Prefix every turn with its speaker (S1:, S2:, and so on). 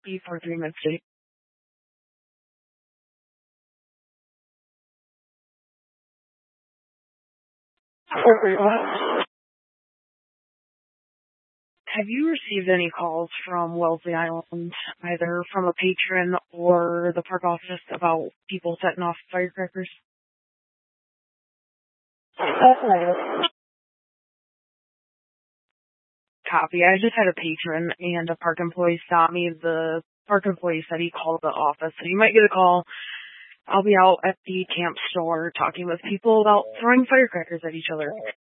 S1: B43 Midstate. Have you received any calls from Wellesley Island, either from a patron or the park office, about people setting off firecrackers? Copy. I just had a patron and a park employee stop me. The park employee said he called the office, so you might get a call. I'll be out at the camp store talking with people about throwing firecrackers at each other.